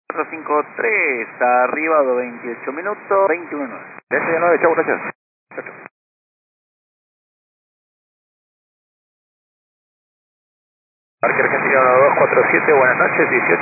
453, arriba de 28 minutos, 21:09. S9, chau, gracias. Chau, chau. Parque Argentina 1247, buenas noches, 18.